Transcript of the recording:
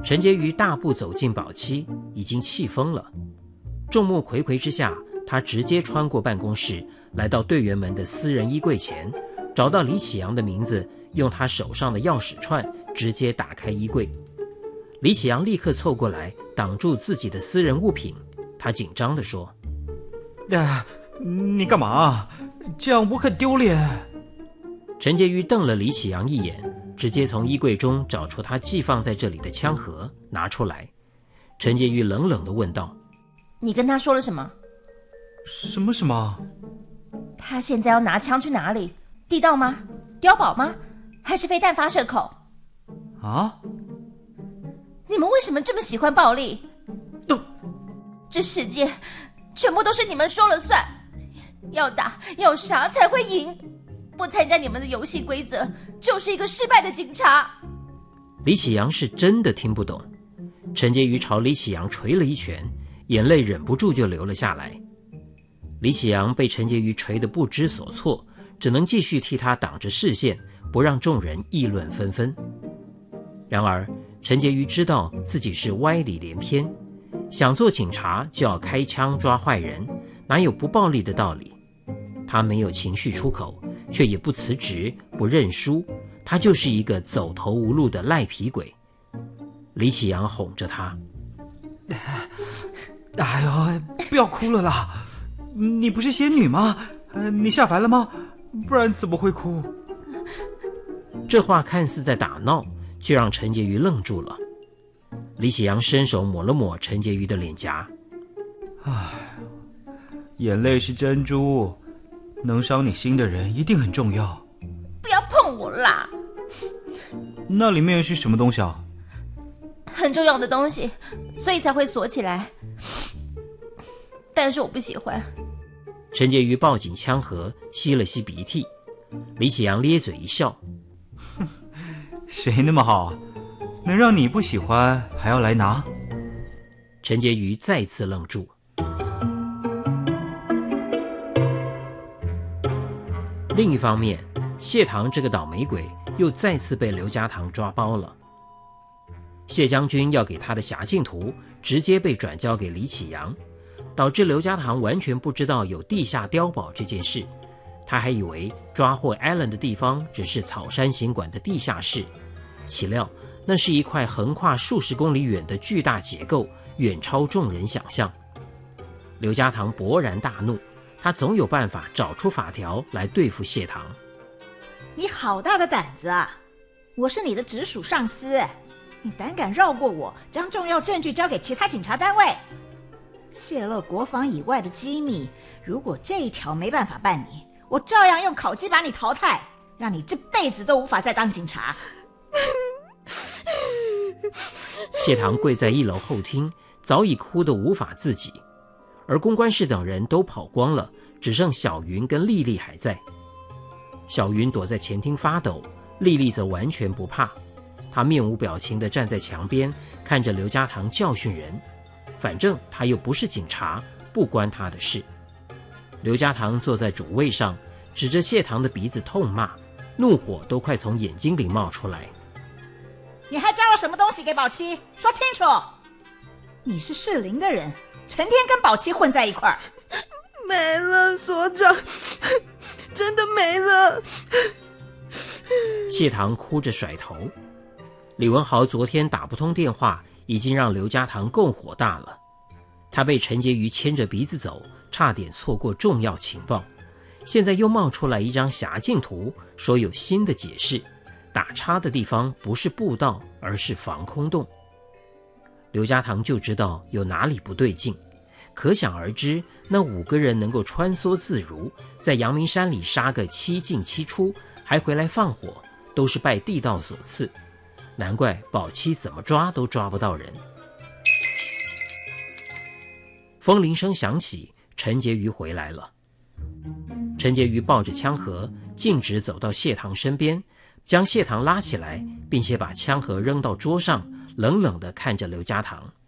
陈洁瑜大步走进宝七，已经气疯了。众目睽睽之下，他直接穿过办公室，来到队员们的私人衣柜前，找到李启阳的名字，用他手上的钥匙串直接打开衣柜。李启阳立刻凑过来挡住自己的私人物品，他紧张地说： 你干嘛？这样我很丢脸。 陈洁瑜瞪了李启阳一眼，直接从衣柜中找出他寄放在这里的枪盒，拿出来。陈洁瑜冷冷地问道： 你跟他说了什么？ 什么？ 他现在要拿枪去哪里？地道吗？碉堡吗？还是飞弹发射口？ 啊？ 你们为什么这么喜欢暴力？这世界全部都是你们说了算，要打要杀才会赢，不参加你们的游戏规则就是一个失败的警察。 李启阳是真的听不懂。陈洁瑜朝李启阳捶了一拳，眼泪忍不住就流了下来。李启阳被陈洁瑜捶得不知所措，只能继续替他挡着视线，不让众人议论纷纷。然而陈洁瑜知道自己是歪理连篇，想做警察就要开枪抓坏人，哪有不暴力的道理？他没有情绪出口，却也不辞职不认输，他就是一个走投无路的赖皮鬼。李启阳哄着他： 哎呦，不要哭了啦！你不是仙女吗？你下凡了吗？不然怎么会哭？ 这话看似在打闹，却让陈洁瑜愣住了。李启阳伸手抹了抹陈洁瑜的脸颊： 眼泪是珍珠，能伤你心的人一定很重要。 不要碰我啦！ 那里面是什么东西啊？ 很重要的东西，所以才会锁起来。但是我不喜欢。 陈洁瑜抱紧枪盒，吸了吸鼻涕。李启阳咧嘴一笑： 谁那么好，能让你不喜欢还要来拿？ 陈洁瑜再次愣住。另一方面，谢堂这个倒霉鬼又再次被刘家堂抓包了。谢将军要给他的辖境图直接被转交给李启阳，导致刘家堂完全不知道有地下碉堡这件事。他还以为抓获 Allen 的地方只是草山行馆的地下室，岂料那是一块横跨数十公里远的巨大结构，远超众人想象。刘家堂勃然大怒，他总有办法找出法条来对付谢堂。 你好大的胆子啊！我是你的直属上司，你胆敢绕过我，将重要证据交给其他警察单位，泄露国防以外的机密，如果这一条没办法办你，我照样用烤鸡把你淘汰，让你这辈子都无法再当警察。 谢堂跪在一楼后厅，早已哭得无法自己，而公关室等人都跑光了，只剩小云跟丽丽还在。小云躲在前厅发抖，丽丽则完全不怕，她面无表情地站在墙边，看着刘家堂教训人。反正他又不是警察，不关他的事。刘家堂坐在主位上，指着谢堂的鼻子痛骂，怒火都快从眼睛里冒出来。 你还交了什么东西给宝七？说清楚！你是适龄的人，成天跟宝七混在一块儿。 没了，所长，真的没了。 谢堂哭着甩头。李文豪昨天打不通电话，已经让刘家堂够火大了。他被陈洁瑜牵着鼻子走，差点错过重要情报。现在又冒出来一张辖境图，说有新的解释，打叉的地方不是步道，而是防空洞。刘家堂就知道有哪里不对劲，可想而知，那5个人能够穿梭自如，在阳明山里杀个7进7出，还回来放火，都是拜地道所赐。难怪宝七怎么抓都抓不到人。风铃声响起，陈洁瑜回来了。陈洁瑜抱着枪盒，径直走到谢堂身边，将谢堂拉起来，并且把枪盒扔到桌上，冷冷地看着刘家堂。